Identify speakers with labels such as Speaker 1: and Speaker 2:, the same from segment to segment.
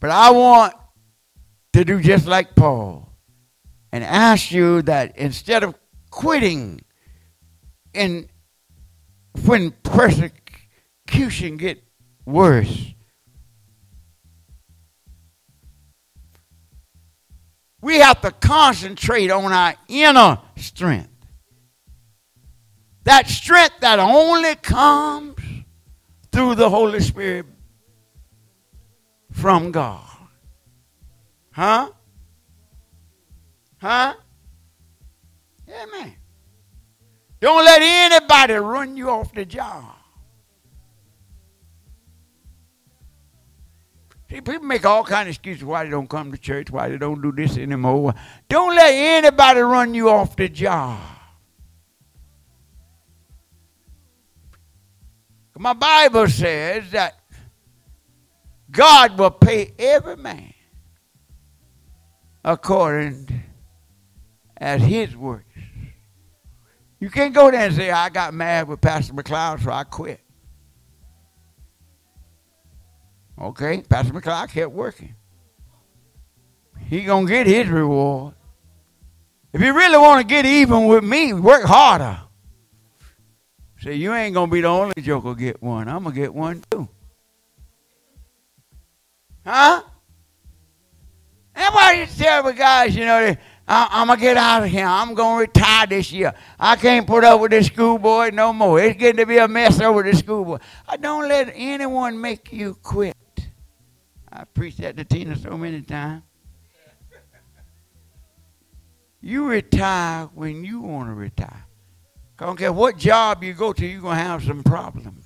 Speaker 1: But I want to do just like Paul and ask you that instead of quitting in when persecution get worse, we have to concentrate on our inner strength. That strength that only comes through the Holy Spirit from God. Huh? Huh? Amen. Don't let anybody run you off the job. See, people make all kinds of excuses why they don't come to church, why they don't do this anymore. Don't let anybody run you off the job. My Bible says that God will pay every man according as his works. You can't go there and say, I got mad with Pastor McLeod, so I quit. Okay, Pastor McLeod kept working. He gonna get his reward. If you really want to get even with me, work harder. Say, you ain't going to be the only joker get one. I'm going to get one too. Huh? Everybody tell the guys, you know, I'm going to get out of here. I'm going to retire this year. I can't put up with this schoolboy no more. It's getting to be a mess over this schoolboy. I don't let anyone make you quit. I preached that to Tina so many times. You retire when you want to retire. I don't care what job you go to, you're going to have some problems.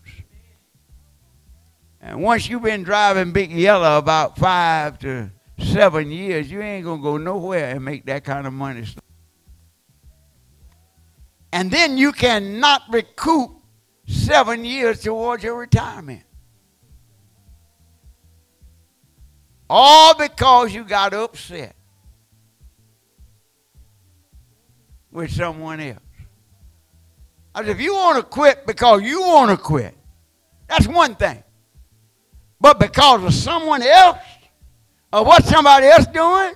Speaker 1: And once you've been driving Big Yellow about 5 to 7 years, you ain't going to go nowhere and make that kind of money. And then you cannot recoup 7 years towards your retirement. All because you got upset with someone else. I said, if you want to quit because you want to quit, that's one thing. But because of someone else or what somebody else doing,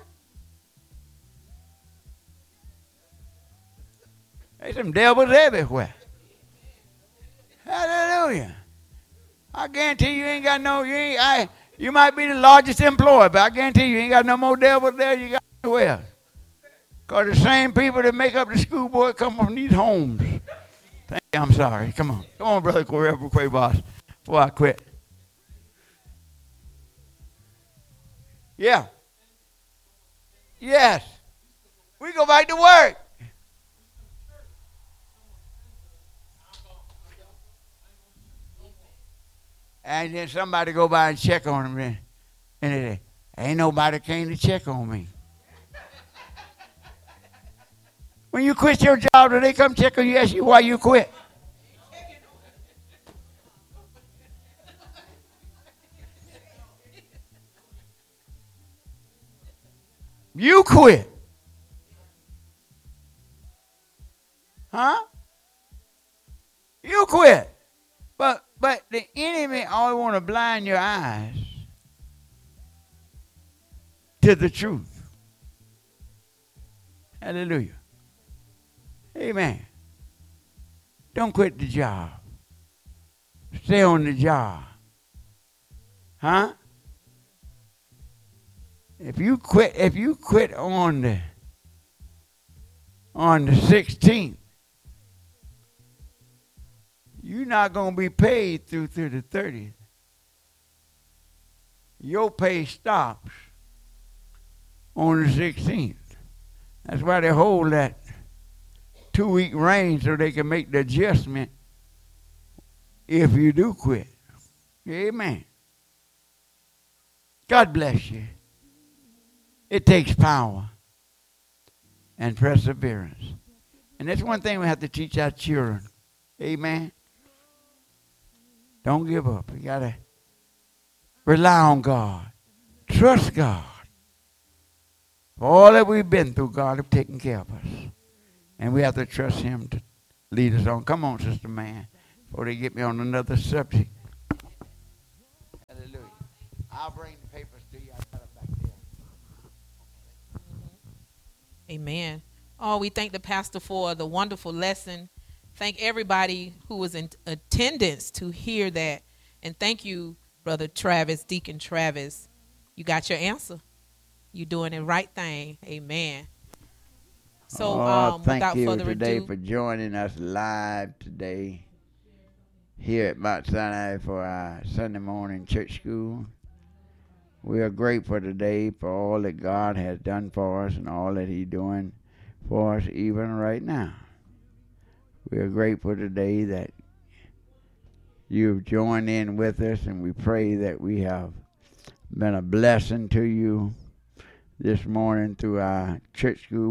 Speaker 1: there's some devils everywhere. Hallelujah. I guarantee you ain't got no, you might be the largest employer, but I guarantee you ain't got no more devils there you got anywhere else. Because the same people that make up the schoolboy come from these homes. Thank you, I'm sorry. Come on, Brother Quay-Boss, before I quit. Yeah. Yes. We go back to work. And then somebody go by and check on them, and they say, ain't nobody came to check on me. When you quit your job, do they come check on you, ask you why you quit? You quit. Huh? You quit. But the enemy always want to blind your eyes to the truth. Hallelujah. Amen. Don't quit the job. Stay on the job. Huh? If you quit on the 16th, you're not going to be paid through the 30th. Your pay stops on the 16th. That's why they hold that 2-week range so they can make the adjustment if you do quit. Amen. God bless you. It takes power and perseverance. And that's one thing we have to teach our children. Amen. Don't give up. You got to rely on God. Trust God. For all that we've been through, God has taken care of us. And we have to trust him to lead us on. Come on, Sister Man, before they get me on another subject. Hallelujah. I'll bring the papers to you.
Speaker 2: Amen. Oh, we thank the pastor for the wonderful lesson. Thank everybody who was in attendance to hear that. And thank you, Brother Travis, Deacon Travis. You got your answer. You doing the right thing. Amen. So,
Speaker 1: Oh, thank
Speaker 2: without
Speaker 1: you
Speaker 2: further
Speaker 1: today
Speaker 2: ado,
Speaker 1: for joining us live today here at Mount Sinai for our Sunday morning church school. We are grateful today for all that God has done for us and all that He's doing for us even right now. We are grateful today that you've joined in with us, and we pray that we have been a blessing to you this morning through our church school.